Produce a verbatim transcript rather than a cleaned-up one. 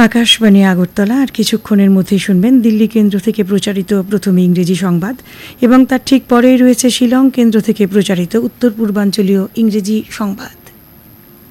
আকাশবাণী আগরতলা। আর কিছুক্ষণের মধ্যেই শুনবেন দিল্লি কেন্দ্র থেকে প্রচারিত প্রথমে ইংরেজি সংবাদ এবং তার ঠিক পরেই রয়েছে শিলং কেন্দ্র থেকে প্রচারিত উত্তর পূর্বাঞ্চলীয় ইংরেজি সংবাদ।